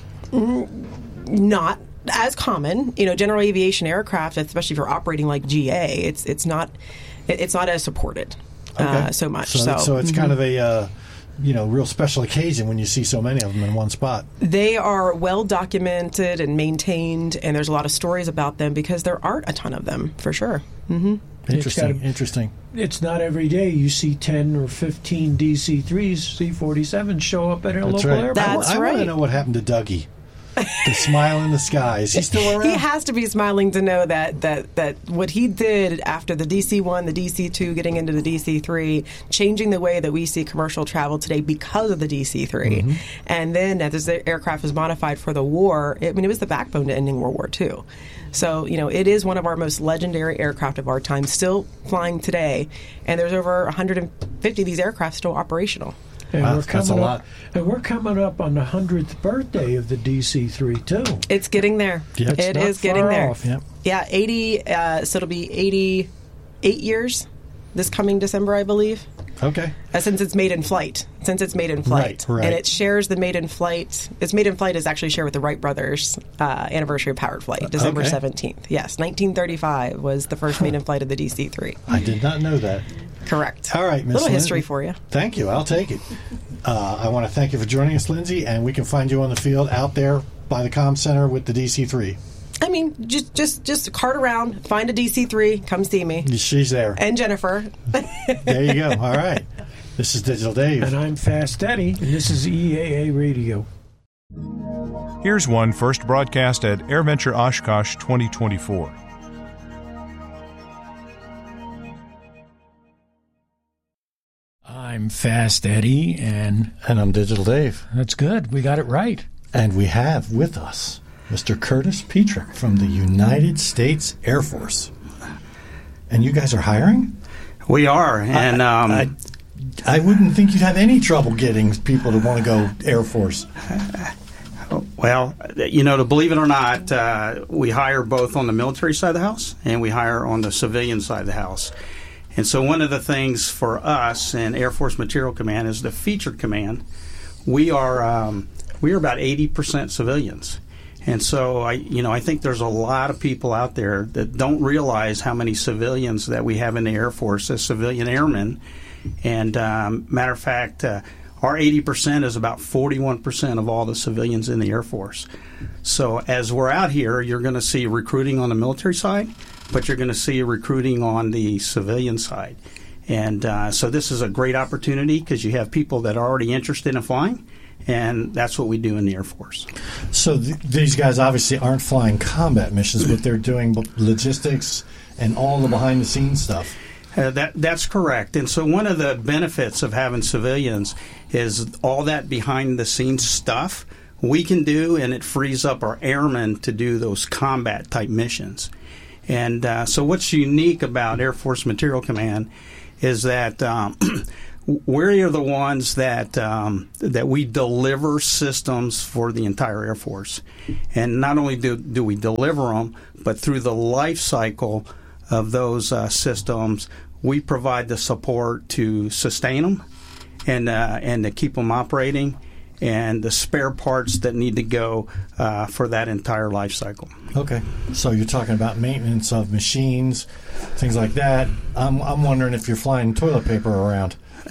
Not as common. You know, general aviation aircraft, especially if you're operating like G A, it's it's not it's not as supported uh, so much. So, So, so it's mhm. kind of a uh, you know real special occasion when you see so many of them in one spot. They are well documented and maintained, and there's a lot of stories about them because there aren't a ton of them, for sure. Mm-hmm. Interesting. gotta- interesting. It's not every day you see ten or fifteen D C threes, C forty-sevens show up at a That's local right. airport. That's I, I want to right. know what happened to Dougie. The smile in the sky. Is he still around? He has to be smiling to know that, that, that what he did after the D C one, the D C two, getting into the D C three, changing the way that we see commercial travel today because of the D C three. Mm-hmm. And then as the aircraft was modified for the war, I mean, it was the backbone to ending World War Two. So, you know, it is one of our most legendary aircraft of our time, still flying today. And there's over one hundred fifty of these aircraft still operational. And Wow, we're that's a coming lot. up, and we're coming up on the hundredth birthday of the D C three too. It's getting there. Yeah, it's It not is getting far there. off. Yep. Yeah, eighty. Uh, so it'll be eighty-eight years this coming December, I believe. Okay. Uh, since it's made in flight. Since it's made in flight. Right, right. And it shares the made in flight. Its made in flight is actually shared with the Wright brothers uh, anniversary of powered flight, December okay. seventeenth. Yes, nineteen thirty-five was the first made in flight of the D C three. I did not know that. Correct. All right, Miss Little history Lindsay. for you. Thank you. I'll take it. Uh, I want to thank you for joining us, Lindsay, and we can find you on the field out there by the comm center with the D C three. I mean, just just just cart around, find a D C three, come see me. She's there. And Jennifer. There you go. All right. This is Digital Dave. And I'm Fast Eddie, and this is E A A Radio. Here's one first broadcast at AirVenture Oshkosh twenty twenty-four. I'm Fast Eddie, and And I'm Digital Dave. that's good. We got it right. And we have with us Mister Curtis Petrick from the United States Air Force. And you guys are hiring? We are, and um, I, I wouldn't think you'd have any trouble getting people to want to go Air Force. well, you know, to believe it or not, uh, we hire both on the military side of the house and we hire on the civilian side of the house. And so one of the things for us in Air Force Material Command is the featured command. We are um, we are about eighty percent civilians. And so, I, you know, I think there's a lot of people out there that don't realize how many civilians that we have in the Air Force as civilian airmen. And um, matter of fact, uh, our eighty percent is about forty-one percent of all the civilians in the Air Force. So as we're out here, you're going to see recruiting on the military side, but you're going to see recruiting on the civilian side. And uh, so this is a great opportunity because you have people that are already interested in flying. And that's what we do in the Air Force. So th- these guys obviously aren't flying combat missions, but they're doing logistics and all the behind-the-scenes stuff. Uh, that that's correct. And so one of the benefits of having civilians is all that behind the scenes stuff we can do, and it frees up our airmen to do those combat type missions. And uh, so what's unique about Air Force Material Command is that um, we're the ones that um, that we deliver systems for the entire Air Force. And not only do, do we deliver them, but through the life cycle of those uh, systems, we provide the support to sustain them and uh, and to keep them operating, and the spare parts that need to go uh, for that entire life cycle. Okay, so you're talking about maintenance of machines, things like that. I'm I'm wondering if you're flying toilet paper around.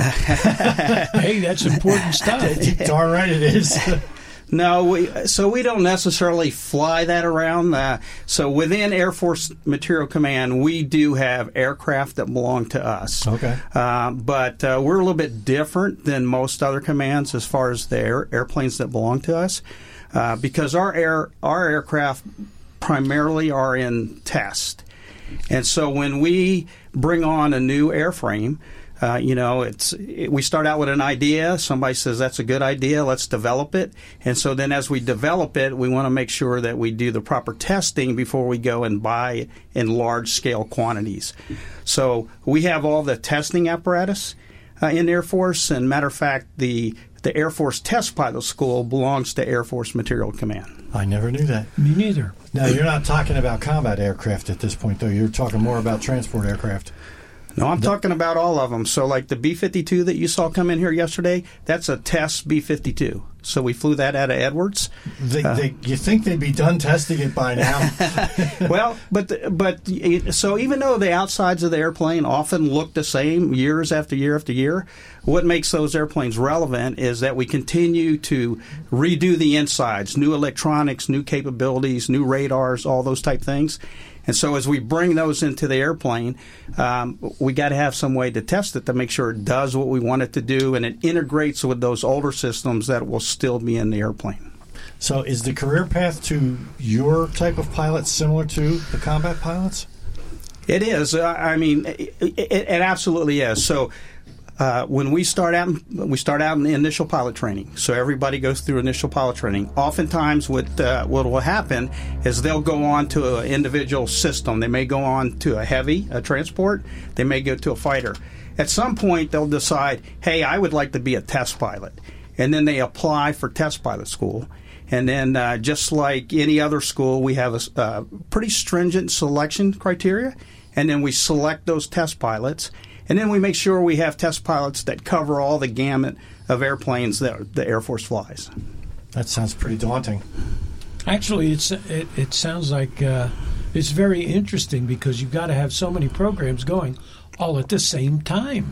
Hey, that's important stuff. Darn right it is. No, we, so we don't necessarily fly that around. Uh, so within Air Force Material Command, we do have aircraft that belong to us. Okay. Uh, but uh, we're a little bit different than most other commands as far as the air, airplanes that belong to us, uh, because our air our aircraft primarily are in test. And so when we bring on a new airframe, Uh, you know, it's it, we start out with an idea. Somebody says that's a good idea. Let's develop it. And so then, as we develop it, we want to make sure that we do the proper testing before we go and buy it in large scale quantities. So we have all the testing apparatus uh, in Air Force. And matter of fact, the the Air Force Test Pilot School belongs to Air Force Material Command. I never knew that. Me neither. Now, you're not talking about combat aircraft at this point, though. You're talking more about transport aircraft. No, I'm talking about all of them. So like the B fifty-two that you saw come in here yesterday, that's a test B fifty-two. So we flew that out of Edwards. They, uh, they, you think they'd be done testing it by now? Well, but the, but so even though the outsides of the airplane often look the same years after year after year, what makes those airplanes relevant is that we continue to redo the insides, new electronics, new capabilities, new radars, all those type things. And so as we bring those into the airplane, um, we got to have some way to test it to make sure it does what we want it to do, and it integrates with those older systems that will still be in the airplane. So is the career path to your type of pilot similar to the combat pilots? It is. Uh, I mean, it, it, it absolutely is. So uh, when we start out, we start out in the initial pilot training. So everybody goes through initial pilot training. Oftentimes, what uh, what will happen is they'll go on to an individual system. They may go on to a heavy, a transport. They may go to a fighter. At some point, they'll decide, hey, I would like to be a test pilot. And then they apply for test pilot school. And then uh, just like any other school, we have a uh, pretty stringent selection criteria. And then we select those test pilots. And then we make sure we have test pilots that cover all the gamut of airplanes that the Air Force flies. That sounds pretty daunting. Actually, it's it, it sounds like uh, it's very interesting because you've got to have so many programs going all at the same time.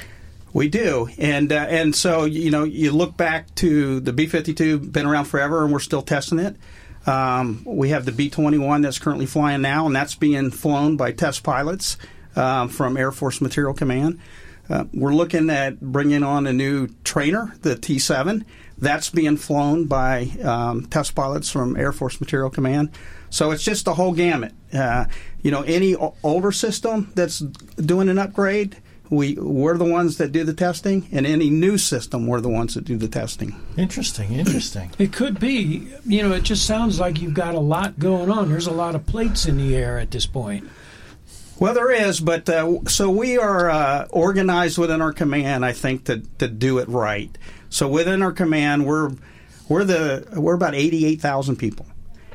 We do, and uh, and so you know you look back to the B fifty-two, been around forever, and we're still testing it. Um, we have the B twenty-one that's currently flying now, and that's being flown by test pilots um, from Air Force Material Command. Uh, we're looking at bringing on a new trainer, the T seven. That's being flown by um, test pilots from Air Force Material Command. So it's just the whole gamut. Uh, you know, any o- older system that's doing an upgrade, we, we're the ones that do the testing, and any new system, we're the ones that do the testing. Interesting, interesting. It could be, you know, it just sounds like you've got a lot going on. There's a lot of plates in the air at this point. Well, there is, but uh, so we are uh, organized within our command, I think, to, to do it right. So within our command, we're we're the we're about eighty-eight thousand people,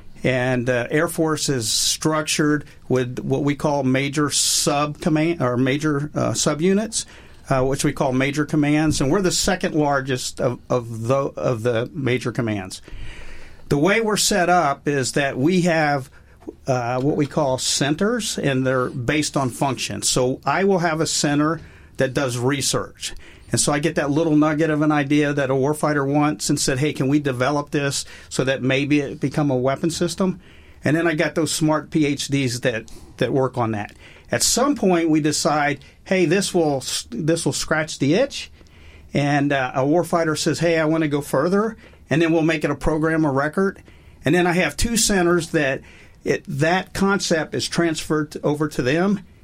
and uh, Air Force is structured with what we call major sub command or major uh, subunits, uh, which we call major commands, and we're the second largest of of the of the major commands. The way we're set up is that we have uh, what we call centers, and they're based on function. So I will have a center that does research. And so I get that little nugget of an idea that a warfighter wants and said, hey, can we develop this so that maybe it become a weapon system? And then I got those smart P H Ds that, that work on that. At some point, we decide, hey, this will this will scratch the itch. And uh, a warfighter says, hey, I want to go further. And then we'll make it a program of record. And then I have two centers that it, that concept is transferred to, over to them.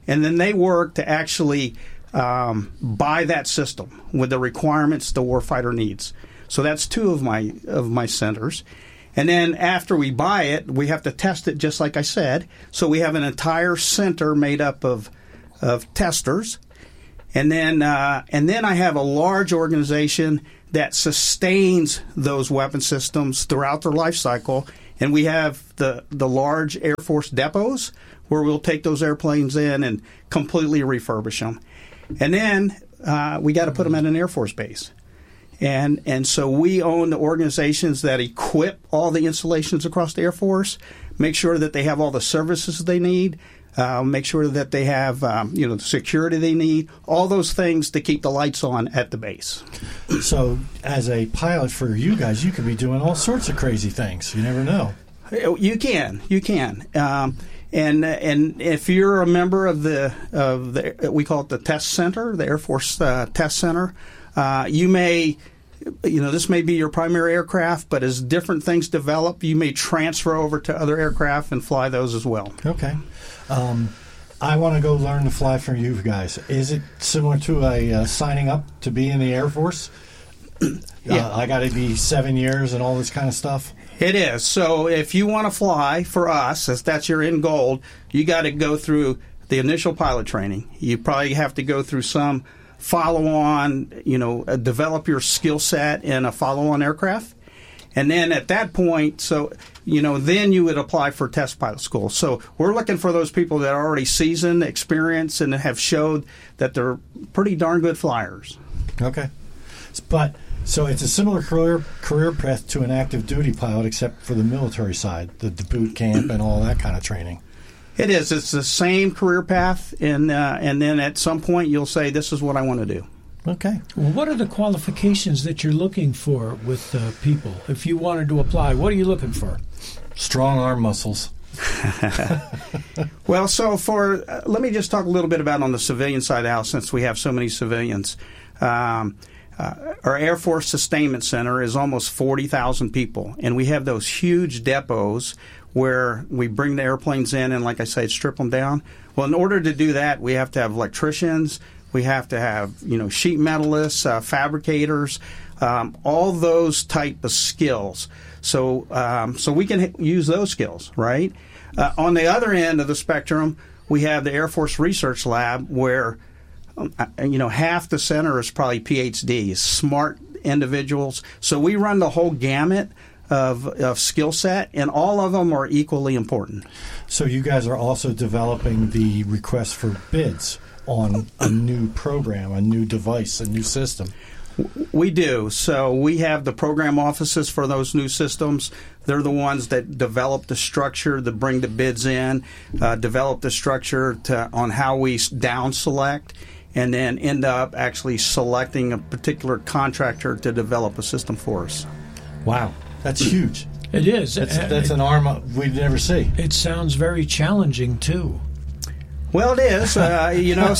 and then they work to actually um, buy that system with the requirements the warfighter needs. So that's two of my of my centers. And then after we buy it, we have to test it just like I said. So we have an entire center made up of of testers. And then uh, and then I have a large organization that sustains those weapon systems throughout their life cycle. And we have the, the large Air Force depots where we'll take those airplanes in and completely refurbish them. And then uh, we got to put them at an Air Force base. And and so we own the organizations that equip all the installations across the Air Force, make sure that they have all the services they need, uh, make sure that they have um, you know the security they need, all those things to keep the lights on at the base. So as a pilot for you guys, you could be doing all sorts of crazy things. You never know. You can, you can. Um, and and if you're a member of the of the we call it the test center, the Air Force uh, Test Center. Uh, you may, you know, this may be your primary aircraft, but as different things develop, you may transfer over to other aircraft and fly those as well. Okay. Um, I want to go learn to fly from you guys. Is it similar to a uh, signing up to be in the Air Force? Yeah. Uh, I got to be seven years and all this kind of stuff? It is. So if you want to fly for us, if that's your end goal, you got to go through the initial pilot training. You probably have to go through some follow-on, you know, uh, develop your skill set in a follow-on aircraft. And then at that point, so, you know, then you would apply for test pilot school. So we're looking for those people that are already seasoned, experienced, and have showed that they're pretty darn good flyers. Okay. But, so it's a similar career career path to an active duty pilot, except for the military side, the, the boot camp and all that kind of training. It is. It's the same career path, and uh, and then at some point you'll say, this is what I want to do. Okay. Well, what are the qualifications that you're looking for with uh, people? If you wanted to apply, what are you looking for? Strong arm muscles. Well, so for, uh, let me just talk a little bit about on the civilian side of the house, since we have so many civilians. Um, uh, our Air Force Sustainment Center is almost forty thousand people, and we have those huge depots where we bring the airplanes in and, like I say, strip them down. Well, in order to do that, we have to have electricians, we have to have, you know, sheet metalists, uh, fabricators, um, all those type of skills. So, um, so we can h- use those skills, right? Uh, on the other end of the spectrum, we have the Air Force Research Lab, where, um, you know, half the center is probably P H Ds, smart individuals. So we run the whole gamut of, of skill set, and all of them are equally important. So you guys are also developing the request for bids on a new program, a new device, a new system. We do. So we have the program offices for those new systems. They're the ones that develop the structure, that bring the bids in, uh, develop the structure to, on how we down select, and then end up actually selecting a particular contractor to develop a system for us. Wow. That's huge. It is. That's, Uh, that's it, an arm we'd never see. It sounds very challenging, too. Well, it is. Uh, you know,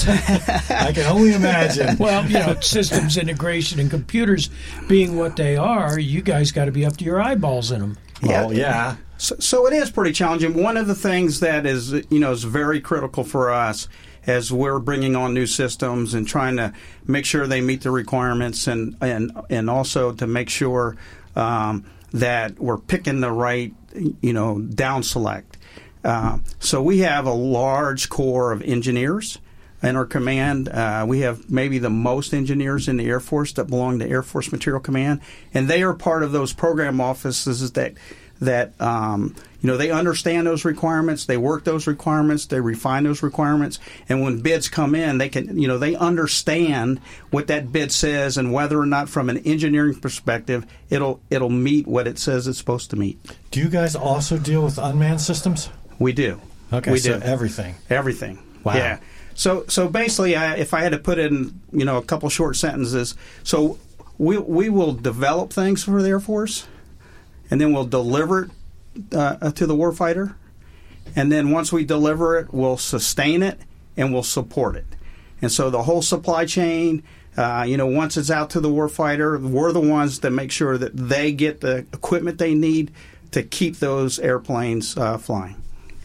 I can only imagine. Well, you know, systems integration and computers being what they are, you guys got to be up to your eyeballs in them. Well, yeah. So, so it is pretty challenging. One of the things that is, you know, is very critical for us as we're bringing on new systems and trying to make sure they meet the requirements, and and and also to make sure um, that we're picking the right, you know, down select. Uh, so we have a large core of engineers in our command. Uh, we have maybe the most engineers in the Air Force that belong to Air Force Material Command, and they are part of those program offices that that um, you know, they understand those requirements, they work those requirements, they refine those requirements, and when bids come in, they can, you know, they understand what that bid says and whether or not, from an engineering perspective, it'll it'll meet what it says it's supposed to meet. Do you guys also deal with unmanned systems? We do. Okay, we so do. everything. Everything. Wow. Yeah. So so basically, I, if I had to put in, you know, a couple short sentences, so we we will develop things for the Air Force, and then we'll deliver it uh, to the warfighter, and then once we deliver it, we'll sustain it and we'll support it. And so the whole supply chain, uh, you know, once it's out to the warfighter, we're the ones that make sure that they get the equipment they need to keep those airplanes uh, flying.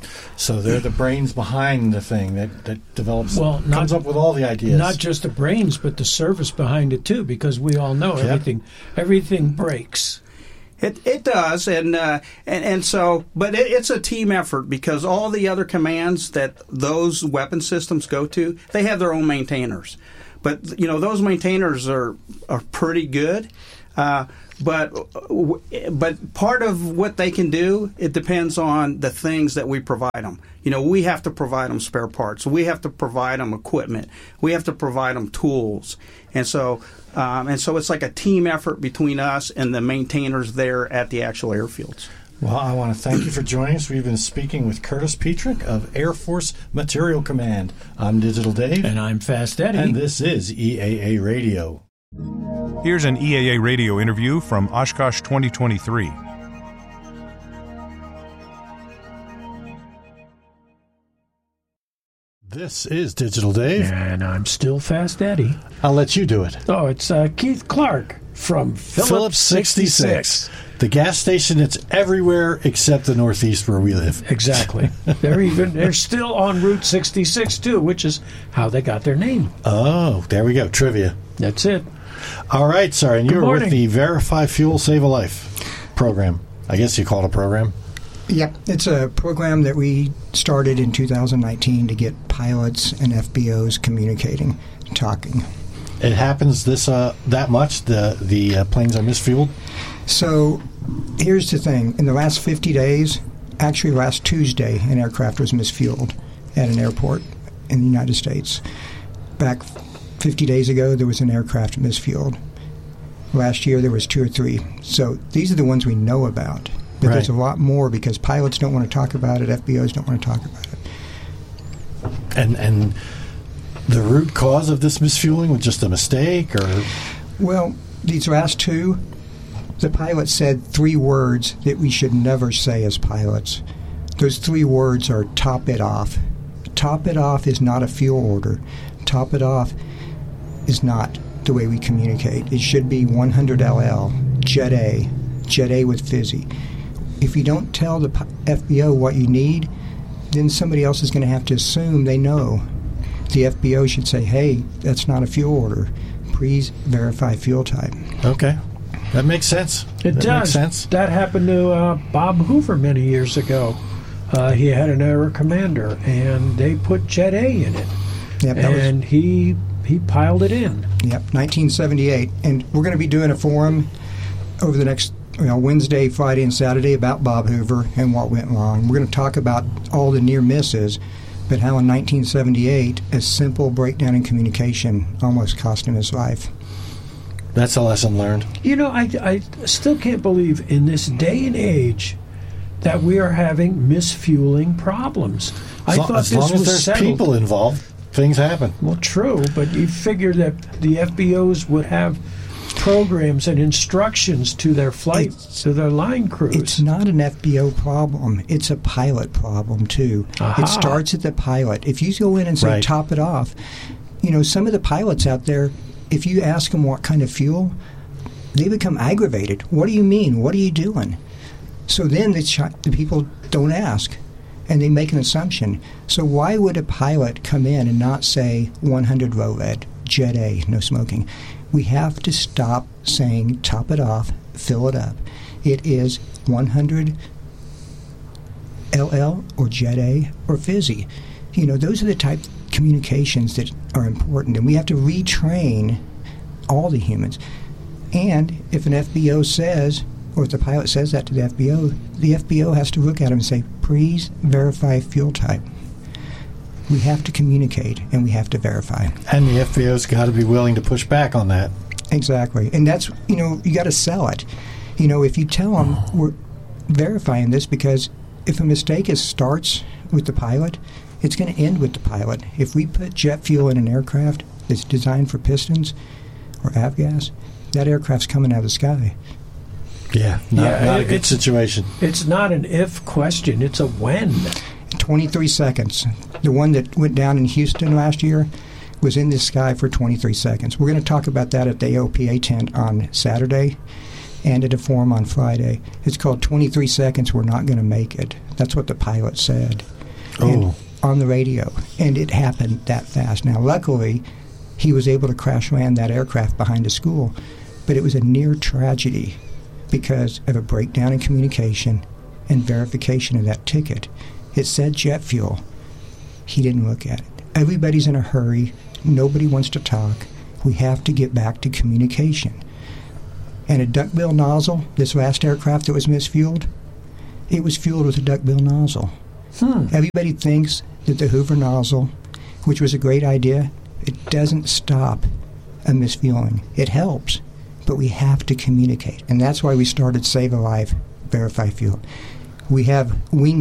So they're the brains behind the thing that, that develops, Well, not- comes up with all the ideas. Not just the brains, but the service behind it too, because we all know Yep. everything everything breaks. It it does, and uh, and and so, but it, it's a team effort because all the other commands that those weapon systems go to, they have their own maintainers. But you know, those maintainers are are pretty good. Uh, but but part of what they can do, it depends on the things that we provide them. You know, we have to provide them spare parts. We have to provide them equipment. We have to provide them tools. And so um, and so it's like a team effort between us and the maintainers there at the actual airfields. Well, I want to thank you for joining us. We've been speaking with Curtis Petrick of Air Force Material Command. I'm Digital Dave. And I'm Fast Eddie. And this is E A A Radio. Here's an E A A radio interview from Oshkosh twenty twenty-three. This is Digital Dave. And I'm still Fast Eddie. I'll let you do it. Oh, it's uh, Keith Clark from Phillips, Phillips sixty-six. The gas station that's everywhere except the Northeast where we live. Exactly. They're even they're still on Route sixty-six too, which is how they got their name. Oh, there we go. Trivia. That's it. All right, sorry. And Good you're morning. with the Verify Fuel Save a Life program. I guess you call it a program. Yep, it's a program that we started in two thousand nineteen to get pilots and F B Os communicating, talking. It happens this uh, that much. The the uh, planes are misfueled. So here's the thing: in the last fifty days, actually last Tuesday, an aircraft was misfueled at an airport in the United States. Back fifty days ago, there was an aircraft misfueled. Last year, there was two or three. So these are the ones we know about. But Right. there's a lot more because pilots don't want to talk about it, F B Os don't want to talk about it. And and the root cause of this misfueling was just a mistake, or Well, these last two, the pilot said three words that we should never say as pilots. Those three words are top it off. Top it off is not a fuel order. Top it off is not the way we communicate. It should be one hundred L L, Jet A, Jet A with fizzy. If you don't tell the p- F B O what you need, then somebody else is going to have to assume they know. The F B O should say, hey, that's not a fuel order. Please verify fuel type. okay, that makes sense. It that does. makes sense. That happened to uh, Bob Hoover many years ago. Uh, he had an Air Commander, and they put Jet A in it, Yep, that was- and he he piled it in. Yep, nineteen seventy-eight. And we're going to be doing a forum over the next you know, Wednesday, Friday, and Saturday about Bob Hoover and what went wrong. We're going to talk about all the near misses, but how in nineteen seventy-eight, a simple breakdown in communication almost cost him his life. That's a lesson learned. You know, I, I still can't believe in this day and age that we are having misfueling problems. I As, lo- thought as this long as was there's settled. people involved, things happen. Well, true, but you figure that the F B Os would have programs and instructions to their flight, to their line crews. It's not an F B O problem. It's a pilot problem, too. Aha. It starts at the pilot. If you go in and say, Right. top it off, you know, some of the pilots out there, if you ask them what kind of fuel, they become aggravated. What do you mean? What are you doing? So then the, ch- the people don't ask, and they make an assumption. So why would a pilot come in and not say one hundred ROVED, Jet A, no smoking? We have to stop saying top it off, fill it up. It is one hundred L L or Jet A or fizzy. You know, those are the type of communications that are important, and we have to retrain all the humans. And if an F B O says, or if the pilot says that to the F B O, the F B O has to look at him and say, please verify fuel type. We have to communicate, and we have to verify. And the F B O's got to be willing to push back on that. Exactly. And that's, you know, you got to sell it. You know, if you tell them we're verifying this, because if a mistake is starts with the pilot, it's going to end with the pilot. If we put jet fuel in an aircraft that's designed for pistons or avgas, that aircraft's coming out of the sky. Yeah, not, Yeah, not a it- good it's- situation. It's not an if question, it's a when. twenty-three seconds. The one that went down in Houston last year was in the sky for twenty-three seconds. We're going to talk about that at the A O P A tent on Saturday. and at a forum on Friday. It's called twenty-three seconds, We're Not Going to Make It. That's what the pilot said. Oh. And on the radio. And it happened that fast. Now, luckily, he was able to crash land that aircraft behind a school. But it was a near tragedy because of a breakdown in communication and verification of that ticket. It said jet fuel. He didn't look at it. Everybody's in a hurry. Nobody wants to talk. We have to get back to communication. And a duckbill nozzle, this last aircraft that was misfueled, it was fueled with a duckbill nozzle. Hmm. Everybody thinks that the Hoover nozzle, which was a great idea, it doesn't stop a misfueling. It helps, but we have to communicate. And that's why we started Save a Life, Verify Fuel. We have wing